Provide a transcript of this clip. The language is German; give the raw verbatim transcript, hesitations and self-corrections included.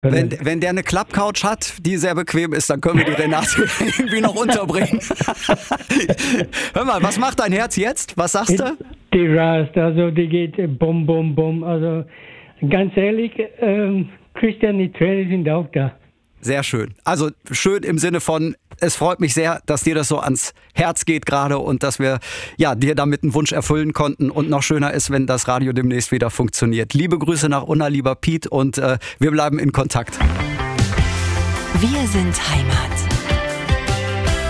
Wenn, wenn der eine Klappcouch hat, die sehr bequem ist, dann können wir die Renate irgendwie noch unterbringen. Hör mal, was macht dein Herz jetzt? Was sagst du? Die rast, also die geht bum, bum, bum. Also ganz ehrlich, ähm, Christian, die Tränen sind auch da. Sehr schön. Also schön im Sinne von, es freut mich sehr, dass dir das so ans Herz geht gerade und dass wir ja dir damit einen Wunsch erfüllen konnten. Und noch schöner ist, wenn das Radio demnächst wieder funktioniert. Liebe Grüße nach Unna, lieber Piet, und äh, wir bleiben in Kontakt. Wir sind Heimat.